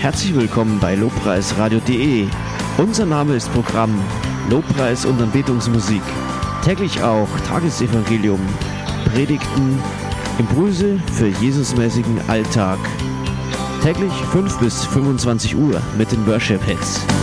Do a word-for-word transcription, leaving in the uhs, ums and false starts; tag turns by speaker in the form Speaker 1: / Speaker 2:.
Speaker 1: Herzlich willkommen bei lobpreisradio punkt de. Unser Name ist Programm Lobpreis und Anbetungsmusik. Täglich auch Tagesevangelium, Predigten, Impulse für Jesusmäßigen Alltag. Täglich fünf bis fünfundzwanzig Uhr mit den Worship Hits.